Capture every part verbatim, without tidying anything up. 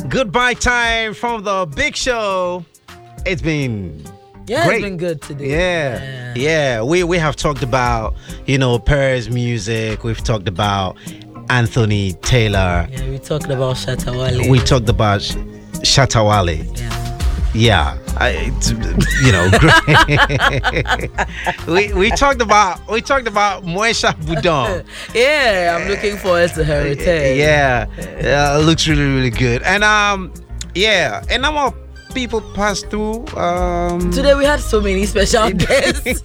Goodbye time from the big show. It's been yeah, great. It's been good today. Yeah. yeah, yeah. We we have talked about you know Perez music. We've talked about Anthony Taylor. Yeah, we talked about Shatta Wale. We talked about Sh- Shatta Wale. Yeah. Yeah, I, it's, you know, we we talked about we talked about Moesha Budon. Yeah, I'm looking forward to her return. Yeah, uh, looks really really good. And um, yeah, and now more people pass through. Um, Today we had so many special guests.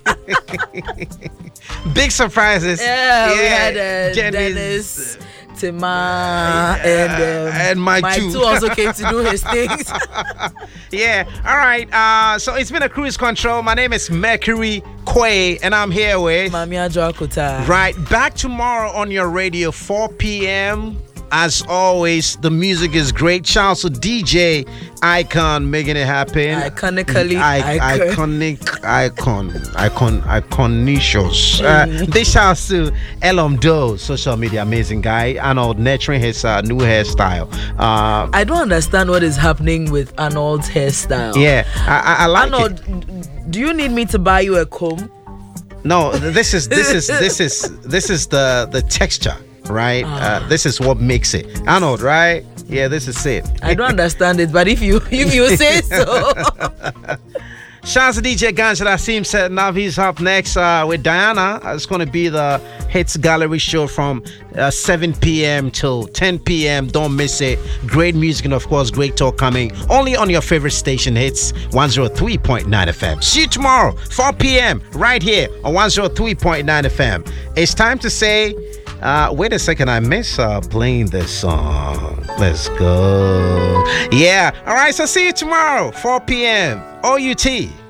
Big surprises. Yeah, yeah. we had uh, Dennis, Dennis Tima, and um, and Mike, Mike too. too also came to do his things. Yeah, all right. Uh, so it's been a cruise control. My name is Mercury Quay, and I'm here with Mami Adjoakota. Right, back tomorrow on your radio, four p.m. As always, the music is great. Shout out to D J Icon making it happen. Iconically, I- icon. iconic, icon, icon, iconicious. Mm. Uh, big shout out to Elom Doe, social media amazing guy, Arnold nurturing his uh, new hairstyle. Uh, I don't understand what is happening with Arnold's hairstyle. yeah, I, I, I like Arnold, it. do you need me to buy you a comb? No, this is this is this is this is the the texture. Right, Ah. uh, this is what makes it. Arnold, right? Yeah, this is it. I don't understand it, but if you if you say so. Shout out to D J Ganja Asim said now he's up next uh, with Diana. Uh, It's going to be the Hits Gallery show from uh, seven p.m. till ten p.m. Don't miss it. Great music and, of course, great talk coming only on your favorite station, Hits one oh three point nine F M. See you tomorrow, four p.m. right here on one oh three point nine F M. It's time to say, uh, wait a second, I miss uh, playing this song. Let's go. Yeah. All right, so see you tomorrow, four p.m. O U T.